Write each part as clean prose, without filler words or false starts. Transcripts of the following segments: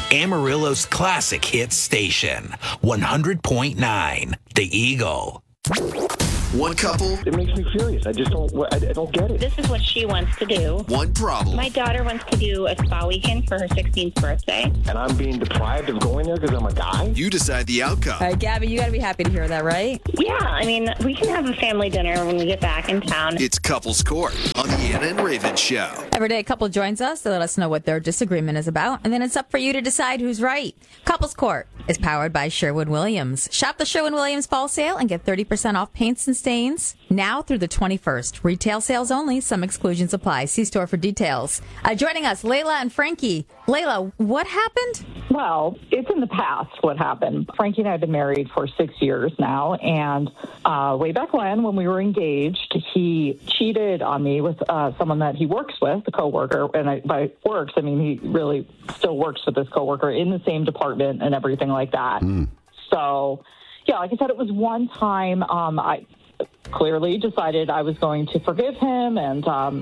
Amarillo's classic hit station, 100.9 The Eagle. One couple. It makes me furious. I don't get it. This is what she wants to do. One problem. My daughter wants to do a spa weekend for her 16th birthday. And I'm being deprived of going there because I'm a guy? You decide the outcome. All right, Gabby, you got to be happy to hear that, right? Yeah, I mean, we can have a family dinner when we get back in town. It's Couples Court on the Anna and Raven Show. Every day, a couple joins us to let us know what their disagreement is about, and then it's up for you to decide who's right. Couples Court is powered by Sherwin-Williams. Shop the Sherwin-Williams fall sale and get 30% off paints and stains now through the 21st. Retail sales only. Some exclusions apply. See store for details. Joining us, Layla and Frankie. Layla, what happened? Well, it's in the past what happened. Frankie and I have been married for 6 years now, and way back when we were engaged, he cheated on me with someone that he works with, a coworker, and by works, I mean he really still works with this coworker in the same department and everything like that. So, yeah, like I said, it was one time I clearly decided I was going to forgive him, and,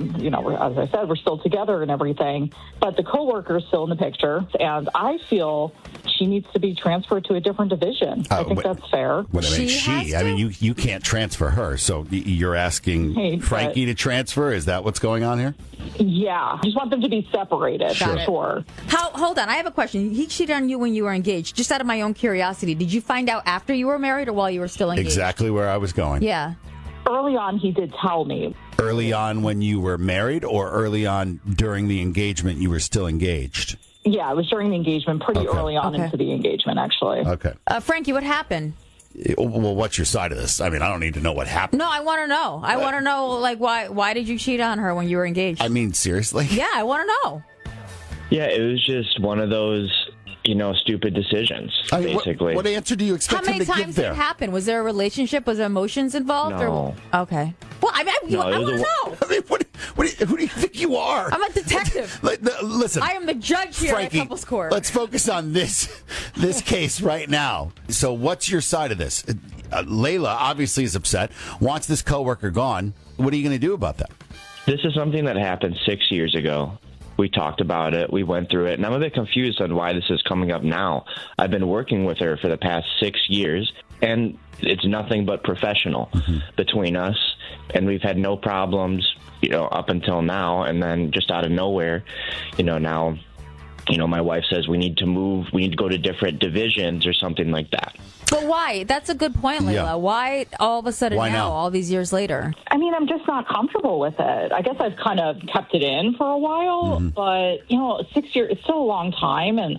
as I said, we're still together and everything, but the coworker is still in the picture, and I feel she needs to be transferred to a different division. I think that's fair. What I mean, you can't transfer her, so you're asking Frankie to transfer? Is that what's going on here? Yeah, I just want them to be separated, for sure. Hold on, I have a question. He cheated on you when you were engaged. Just out of my own curiosity, did you find out after you were married or while you were still engaged? Exactly where I was going. Yeah. Early on, he did tell me. Early on when you were married, or early on during the engagement you were still engaged? Yeah, it was during the engagement, pretty early on into the engagement, actually. Okay. Frankie, what happened? Well, what's your side of this? I mean, I don't need to know what happened. No, I want to know. I want to know, like, why did you cheat on her when you were engaged? I mean, seriously? Yeah, I want to know. Yeah, it was just one of those, stupid decisions, basically. What answer do you expect him to give there? How many times did it happen? Was there a relationship? Was there emotions involved? No. Okay. Well, I want to know. I mean, who do you think you are? I'm a detective. Listen. I am the judge here Frankie, at Couples Court. Let's focus on this case right now. So what's your side of this? Layla obviously is upset, wants this coworker gone. What are you going to do about that? This is something that happened 6 years ago. We talked about it. We went through it. And I'm a bit confused on why this is coming up now. I've been working with her for the past 6 years, and it's nothing but professional between us. And we've had no problems, up until now. And then just out of nowhere, now, my wife says we need to move. We need to go to different divisions or something like that. But why? That's a good point, Layla. Yeah. Why all of a sudden now, all these years later? I mean, I'm just not comfortable with it. I guess I've kind of kept it in for a while, but, 6 years, it's still a long time, and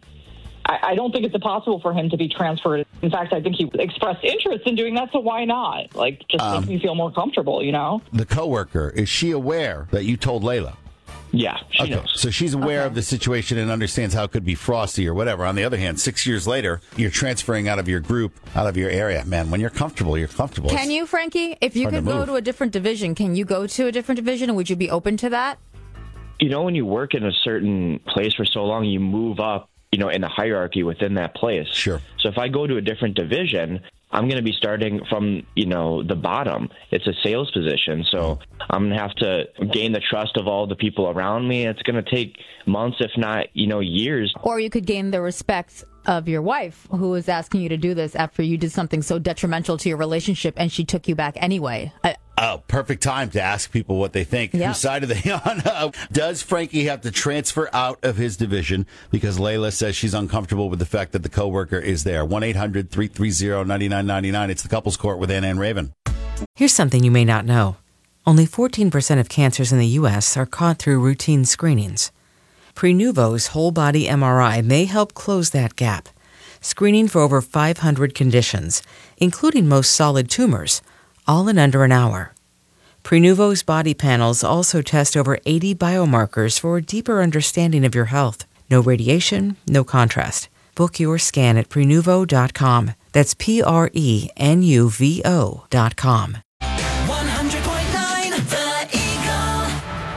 I don't think it's impossible for him to be transferred. In fact, I think he expressed interest in doing that, so why not? Just makes me feel more comfortable, The coworker, is she aware that you told Layla? Yeah, she knows. So she's aware of the situation and understands how it could be frosty or whatever. On the other hand, 6 years later, you're transferring out of your group, out of your area. Man, when you're comfortable, you're comfortable. Can you, Frankie? If you could go to a different division, can you go to a different division, and would you be open to that? When you work in a certain place for so long, you move up, in the hierarchy within that place. Sure. So if I go to a different division, I'm going to be starting from, the bottom. It's a sales position. So I'm going to have to gain the trust of all the people around me. It's going to take months, if not, years. Or you could gain the respect of your wife, who is asking you to do this after you did something so detrimental to your relationship, and she took you back anyway. Perfect time to ask people what they think. Yep. Whose side are they on? Does Frankie have to transfer out of his division because Layla says she's uncomfortable with the fact that the coworker is there? 1-800-330-9999. It's the Couples Court with Anna and Raven. Here's something you may not know. Only 14% of cancers in the U.S. are caught through routine screenings. Prenuvo's whole-body MRI may help close that gap, screening for over 500 conditions, including most solid tumors, all in under an hour. Prenuvo's body panels also test over 80 biomarkers for a deeper understanding of your health. No radiation, no contrast. Book your scan at Prenuvo.com. That's Prenuvo.com. 100.9 The Eagle.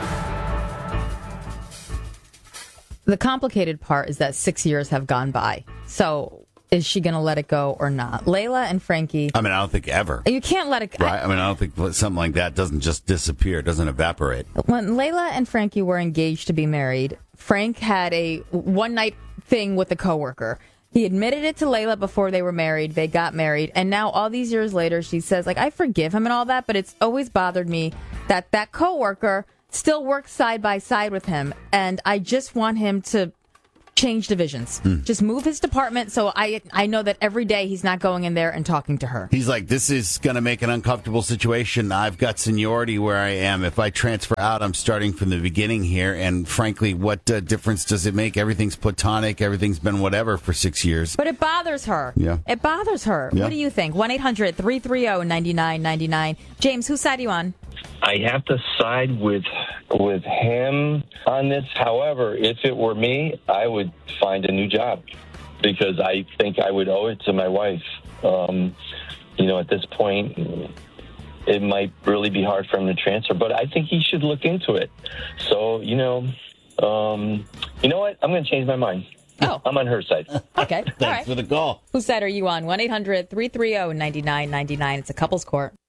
The complicated part is that 6 years have gone by. So is she going to let it go or not? Layla and Frankie. I mean, I don't think ever. You can't let it go. Right? I mean, I don't think something like that doesn't just disappear. It doesn't evaporate. When Layla and Frankie were engaged to be married, Frank had a one-night thing with the coworker. He admitted it to Layla before they were married. They got married. And now all these years later, she says, like, I forgive him and all that, but it's always bothered me that that coworker still works side by side with him. And I just want him to change divisions. Just move his department so I know that every day he's not going in there and talking to her. He's like, this is going to make an uncomfortable situation. I've got seniority where I am. If I transfer out, I'm starting from the beginning here. And frankly, what difference does it make? Everything's platonic. Everything's been whatever for 6 years. But it bothers her. Yeah. It bothers her. Yeah. What do you think? 1-800-330-9999. James, whose side are you on? I have to side with him on this. However, if it were me, I would find a new job because I think I would owe it to my wife. At this point, it might really be hard for him to transfer, but I think he should look into it. So, you know what? I'm going to change my mind. Oh. I'm on her side. Okay. Thanks for the call. Whose side are you on? 1-800-330-9999. It's a couples court.